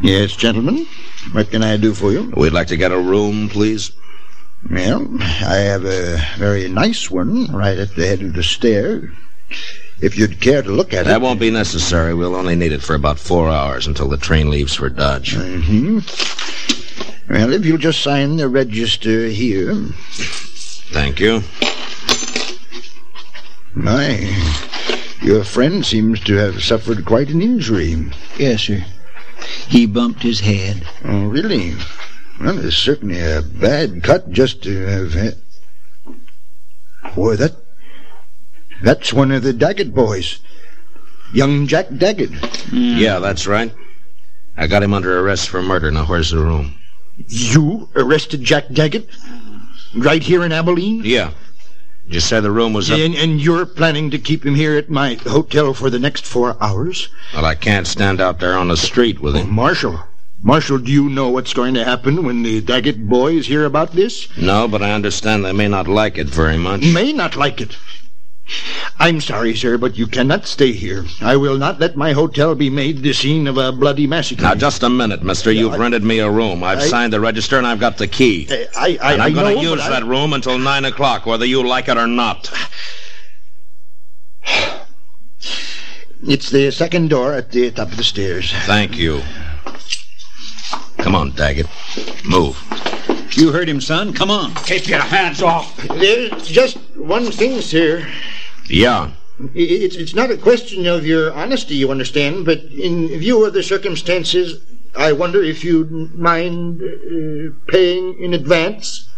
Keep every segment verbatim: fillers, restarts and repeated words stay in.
Yes, gentlemen. What can I do for you? We'd like to get a room, please. Well, I have a very nice one right at the head of the stair. If you'd care to look at that it... That won't be necessary. We'll only need it for about four hours until the train leaves for Dodge. Mm-hmm. Well, if you'll just sign the register here... Thank you. My, your friend seems to have suffered quite an injury. Yes, sir. He bumped his head. Oh, really? Well, it's certainly a bad cut just to have had... Boy, that... That's one of the Daggett boys. Young Jack Daggett. Mm. Yeah, that's right. I got him under arrest for murder. Now, where's the room? You arrested Jack Daggett? Right here in Abilene? Yeah. You said the room was up... And, and you're planning to keep him here at my hotel for the next four hours? Well, I can't stand out there on the street with him. Oh, Marshal. Marshal, do you know what's going to happen when the Daggett boys hear about this? No, but I understand they may not like it very much. May not like it. I'm sorry, sir, but you cannot stay here. I will not let my hotel be made the scene of a bloody massacre. Now, just a minute, mister. You've I, rented me a room. I've I, signed the register, and I've got the key. I, I, I, and I'm going to use I... that room until nine o'clock, whether you like it or not. It's the second door at the top of the stairs. Thank you. Come on, Daggett. Move. You heard him, son. Come on. Keep your hands off. There's just one thing, sir. Yeah. It's, it's not a question of your honesty, you understand, but in view of the circumstances, I wonder if you'd mind uh, paying in advance.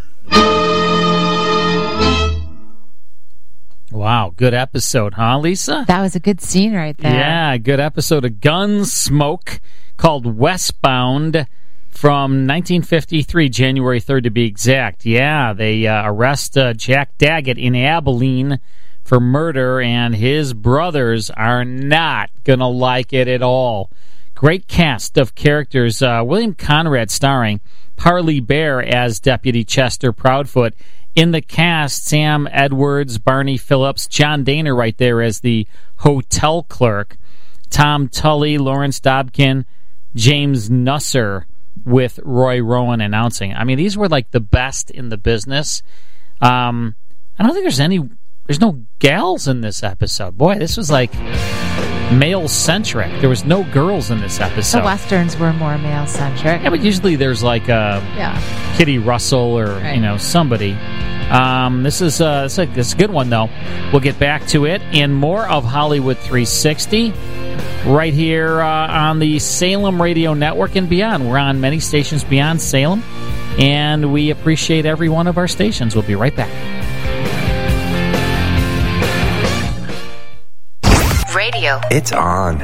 Wow, good episode, huh, Lisa? That was a good scene right there. Yeah, good episode of Gunsmoke called Westbound from nineteen fifty-three, January third to be exact. Yeah, they uh, arrest uh, Jack Daggett in Abilene for murder, and his brothers are not going to like it at all. Great cast of characters. Uh, William Conrad starring, Parley Bear as Deputy Chester Proudfoot. In the cast, Sam Edwards, Barney Phillips, John Daner right there as the hotel clerk, Tom Tully, Lawrence Dobkin, James Nusser with Roy Rowan announcing. I mean, these were like the best in the business. Um, I don't think there's any... There's no gals in this episode. Boy, this was like male-centric. There was no girls in this episode. The Westerns were more male-centric. Yeah, but usually there's like a yeah. Kitty Russell or, right. you know, somebody. Um, this is, uh, this is, a, this is a good one, though. We'll get back to it and more of Hollywood three sixty right here uh, on the Salem Radio Network and beyond. We're on many stations beyond Salem, and we appreciate every one of our stations. We'll be right back. Radio. It's on.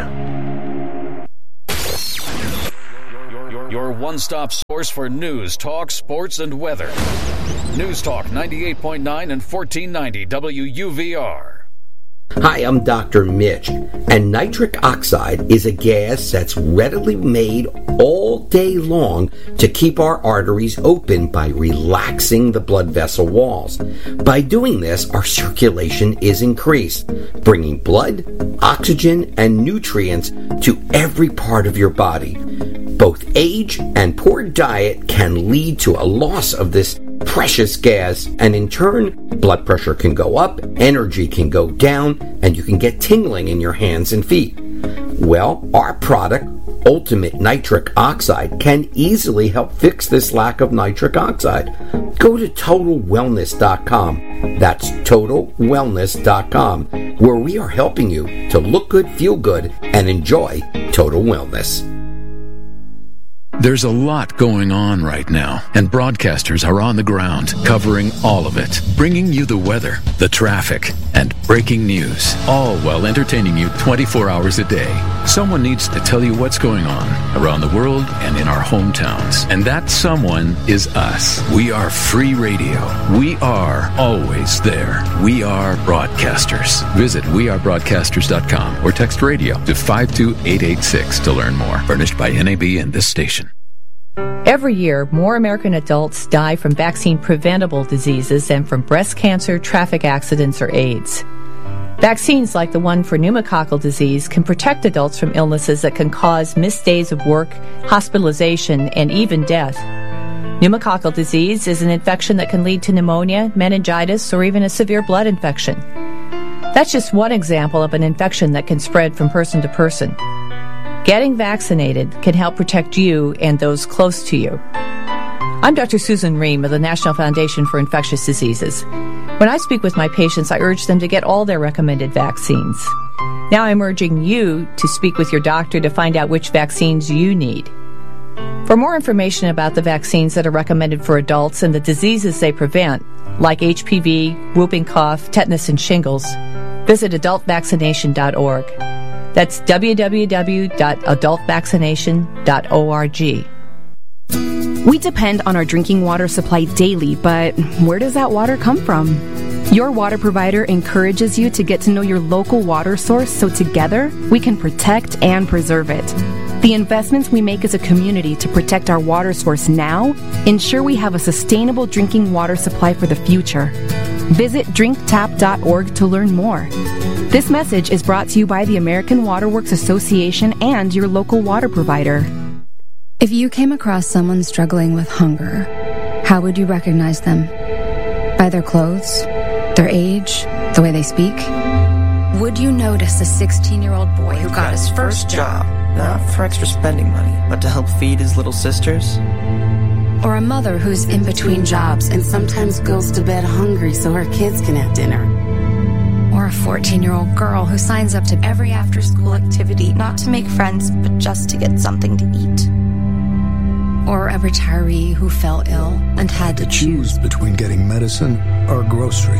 Your, your one-stop source for news, talk, sports, and weather. News Talk ninety-eight point nine and fourteen ninety W U V R. Hi, I'm Doctor Mitch, and nitric oxide is a gas that's readily made all day long to keep our arteries open by relaxing the blood vessel walls. By doing this, our circulation is increased, bringing blood, oxygen, and nutrients to every part of your body. Both age and poor diet can lead to a loss of this precious gas, and in turn, blood pressure can go up, energy can go down, and you can get tingling in your hands and feet. Well, our product, Ultimate Nitric Oxide, can easily help fix this lack of nitric oxide. Go to total wellness dot com. That's total wellness dot com, where we are helping you to look good, feel good, and enjoy total wellness. There's a lot going on right now, and broadcasters are on the ground, covering all of it, bringing you the weather, the traffic, and breaking news, all while entertaining you twenty-four hours a day. Someone needs to tell you what's going on around the world and in our hometowns, and that someone is us. We are free radio. We are always there. We are broadcasters. Visit we are broadcasters dot com or text radio to five two eight eight six to learn more. Furnished by N A B and this station. Every year, more American adults die from vaccine-preventable diseases than from breast cancer, traffic accidents, or AIDS. Vaccines like the one for pneumococcal disease can protect adults from illnesses that can cause missed days of work, hospitalization, and even death. Pneumococcal disease is an infection that can lead to pneumonia, meningitis, or even a severe blood infection. That's just one example of an infection that can spread from person to person. Getting vaccinated can help protect you and those close to you. I'm Doctor Susan Ream of the National Foundation for Infectious Diseases. When I speak with my patients, I urge them to get all their recommended vaccines. Now I'm urging you to speak with your doctor to find out which vaccines you need. For more information about the vaccines that are recommended for adults and the diseases they prevent, like H P V, whooping cough, tetanus, and shingles, visit adult vaccination dot org. That's w w w dot adult vaccination dot org. We depend on our drinking water supply daily, but where does that water come from? Your water provider encourages you to get to know your local water source so together we can protect and preserve it. The investments we make as a community to protect our water source now ensure we have a sustainable drinking water supply for the future. Visit drink tap dot org to learn more. This message is brought to you by the American Water Works Association and your local water provider. If you came across someone struggling with hunger, how would you recognize them? By their clothes, their age, the way they speak? Would you notice a sixteen-year-old boy who got his first job? Not for extra spending money, but to help feed his little sisters? Or a mother who's in between jobs and sometimes goes to bed hungry so her kids can have dinner? Or a fourteen-year-old girl who signs up to every after-school activity not to make friends, but just to get something to eat? Or a retiree who fell ill and had to choose between getting medicine or groceries.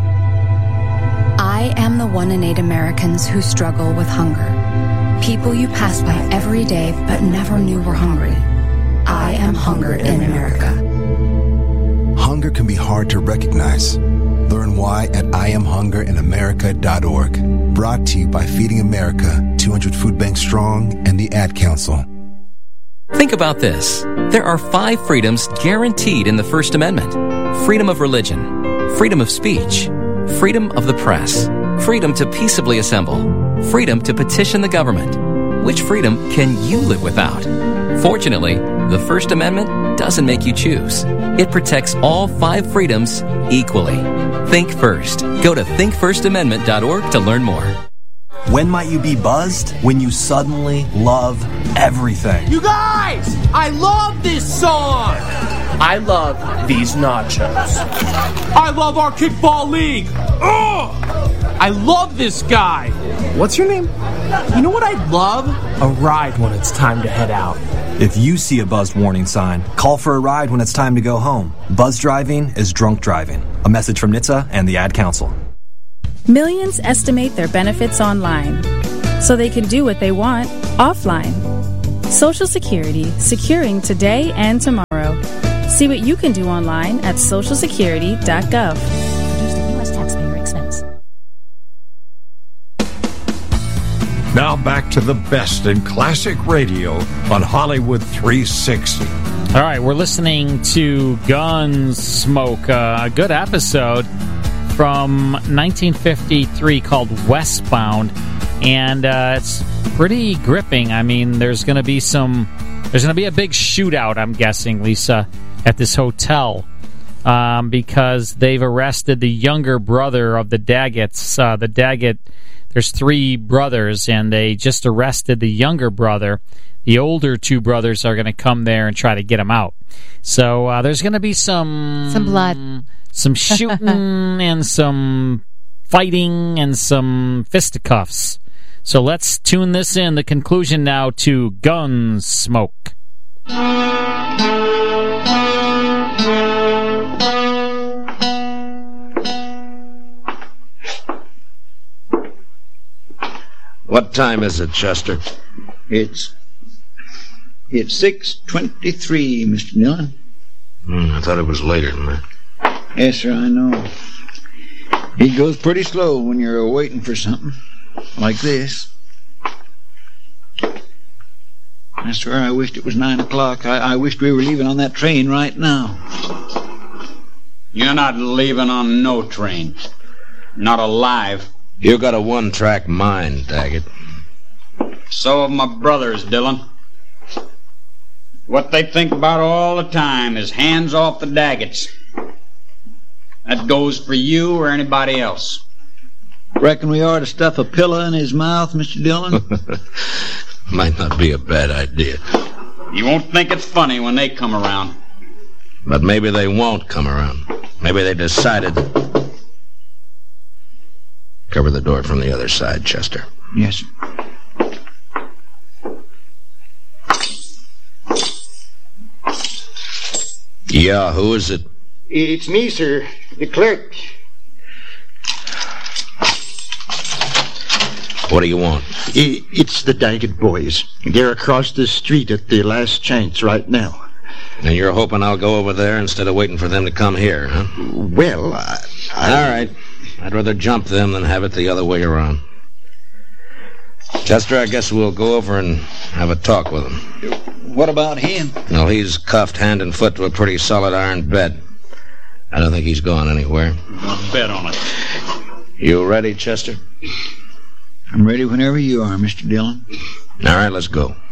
I am the one in eight Americans who struggle with hunger. People you pass by every day but never knew were hungry. I am hunger in America. Hunger can be hard to recognize. Learn why at I am hunger in America dot org. Brought to you by Feeding America, two hundred Food Banks Strong, and the Ad Council. Think about this. There are five freedoms guaranteed in the First Amendment. Freedom of religion, freedom of speech, freedom of the press, freedom to peaceably assemble, freedom to petition the government. Which freedom can you live without? Fortunately, the First Amendment doesn't make you choose. It protects all five freedoms equally. Think first. Go to think first amendment dot org to learn more. When might you be buzzed? When you suddenly love everything. You guys! I love this song! I love these nachos. I love our kickball league! Ugh! I love this guy! What's your name? You know what I'd love? A ride when it's time to head out. If you see a buzzed warning sign, call for a ride when it's time to go home. Buzz driving is drunk driving. A message from N H T S A and the Ad Council. Millions estimate their benefits online, so they can do what they want offline. Social Security, securing today and tomorrow. See what you can do online at social security dot gov. Produced at U S taxpayer expense. Now back to the best in classic radio on Hollywood three sixty. All right, we're listening to Gunsmoke, uh, a good episode from nineteen fifty-three called Westbound, and uh, it's pretty gripping. I mean, there's going to be some, there's going to be a big shootout, I'm guessing, Lisa, at this hotel, um, because they've arrested the younger brother of the Daggetts. Uh, the Daggett, there's three brothers, and they just arrested the younger brother. The older two brothers are going to come there and try to get him out. So uh, there's going to be some... Some blood. Some shooting and some fighting and some fisticuffs. So let's tune this in. The conclusion now to Gunsmoke. What time is it, Chester? It's it's six twenty-three, Mister Dillon. Hmm, I thought it was later than that. Yes, sir, I know. He goes pretty slow when you're waiting for something like this. I swear I wished it was nine o'clock. I, I wished we were leaving on that train right now. You're not leaving on no train. Not alive. You got a one-track mind, Daggett. So have my brothers, Dillon. What they think about all the time is hands off the Daggets. That goes for you or anybody else. Reckon we ought to stuff a pillow in his mouth, Mister Dillon? Might not be a bad idea. You won't think it's funny when they come around. But maybe they won't come around. Maybe they decided... Cover the door from the other side, Chester. Yes. Yeah, who is it? It's me, sir. The clerk. What do you want? It's the Daggett boys. They're across the street at the Last Chance right now. And you're hoping I'll go over there instead of waiting for them to come here, huh? Well, I... I... All right. I'd rather jump them than have it the other way around. Chester, I guess we'll go over and have a talk with him. What about him? Well, he's cuffed hand and foot to a pretty solid iron bed. I don't think he's going anywhere. I'll bet on it. You ready, Chester? I'm ready whenever you are, Mister Dillon. All right, let's go.